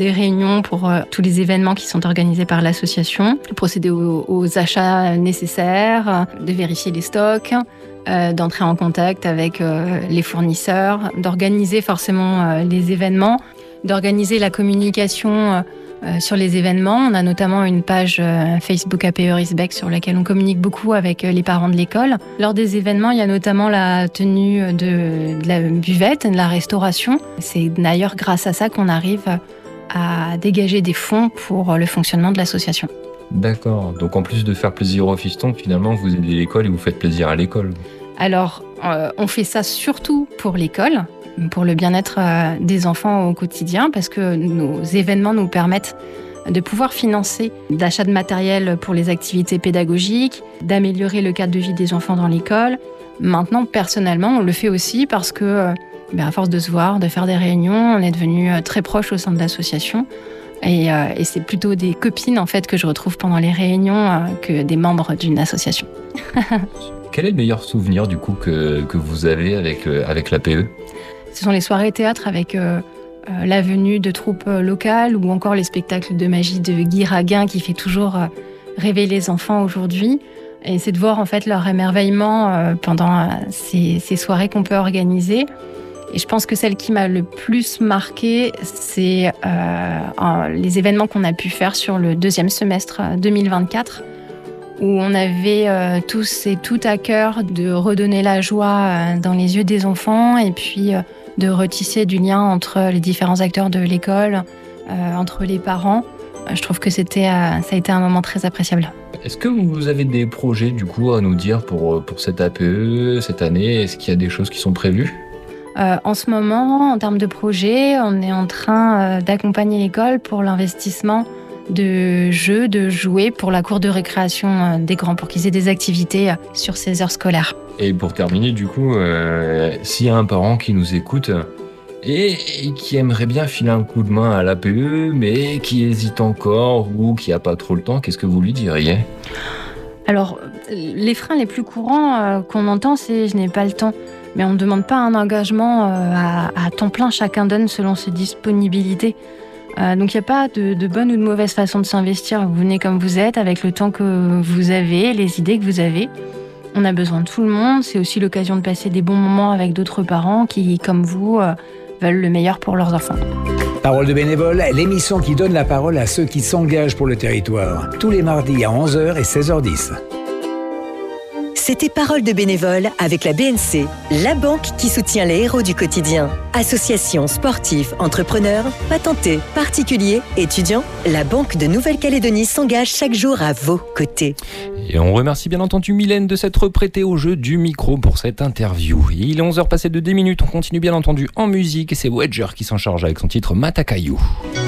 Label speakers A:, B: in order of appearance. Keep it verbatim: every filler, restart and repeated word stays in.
A: des réunions pour euh, tous les événements qui sont organisés par l'association, de procéder aux, aux achats nécessaires, de vérifier les stocks, euh, d'entrer en contact avec euh, les fournisseurs, d'organiser forcément euh, les événements, d'organiser la communication euh, Euh, sur les événements. On a notamment une page euh, Facebook A P E Risbec sur laquelle on communique beaucoup avec euh, les parents de l'école. Lors des événements, il y a notamment la tenue de, de la buvette, de la restauration. C'est d'ailleurs grâce à ça qu'on arrive à dégager des fonds pour le fonctionnement de l'association.
B: D'accord. Donc en plus de faire plaisir aux fistons, finalement, vous aidez l'école et vous faites plaisir à l'école.
A: Alors, euh, on fait ça surtout pour l'école, pour le bien-être euh, des enfants au quotidien, parce que nos événements nous permettent de pouvoir financer d'achat de matériel pour les activités pédagogiques, d'améliorer le cadre de vie des enfants dans l'école. Maintenant, personnellement, on le fait aussi parce que, euh, ben, à force de se voir, de faire des réunions, on est devenus très proches au sein de l'association. Et, euh, et c'est plutôt des copines en fait que je retrouve pendant les réunions euh, que des membres d'une association.
B: Quel est le meilleur souvenir du coup que, que vous avez avec, euh, avec l'A P E ?
A: Ce sont les soirées théâtre avec euh, euh, la venue de troupes locales ou encore les spectacles de magie de Guy Raguin qui fait toujours euh, rêver les enfants aujourd'hui. Et c'est de voir en fait leur émerveillement euh, pendant euh, ces, ces soirées qu'on peut organiser. Et je pense que celle qui m'a le plus marquée, c'est euh, les événements qu'on a pu faire sur le deuxième semestre deux mille vingt-quatre, où on avait euh, tous et toutes à cœur de redonner la joie euh, dans les yeux des enfants et puis euh, de retisser du lien entre les différents acteurs de l'école, euh, entre les parents. Je trouve que c'était, euh, ça a été un moment très appréciable.
B: Est-ce que vous avez des projets du coup à nous dire pour, pour cette A P E cette année ? Est-ce qu'il y a des choses qui sont prévues ?
A: Euh, en ce moment, en termes de projet, on est en train euh, d'accompagner l'école pour l'investissement de jeux, de jouets pour la cour de récréation euh, des grands, pour qu'ils aient des activités euh, sur ces heures scolaires.
B: Et pour terminer, du coup, euh, s'il y a un parent qui nous écoute et, et qui aimerait bien filer un coup de main à l'A P E, mais qui hésite encore ou qui n'a pas trop le temps, qu'est-ce que vous lui diriez ?
A: Alors, les freins les plus courants euh, qu'on entend, c'est « je n'ai pas le temps ». Mais on ne demande pas un engagement euh, à, à temps plein, chacun donne selon ses disponibilités. Euh, donc il n'y a pas de, de bonne ou de mauvaise façon de s'investir. Vous venez comme vous êtes, avec le temps que vous avez, les idées que vous avez. On a besoin de tout le monde. C'est aussi l'occasion de passer des bons moments avec d'autres parents qui, comme vous, euh, veulent le meilleur pour leurs enfants.
C: Parole de bénévole, l'émission qui donne la parole à ceux qui s'engagent pour le territoire. Tous les mardis à onze heures et seize heures dix.
D: C'était Parole de bénévole avec la B N C, la banque qui soutient les héros du quotidien. Associations, sportifs, entrepreneurs, patentés, particuliers, étudiants, la Banque de Nouvelle-Calédonie s'engage chaque jour à vos côtés.
B: Et on remercie bien entendu Mylène de s'être prêtée au jeu du micro pour cette interview. Il est onze heures passées de dix minutes, on continue bien entendu en musique et c'est Wedger qui s'en charge avec son titre Matakayu.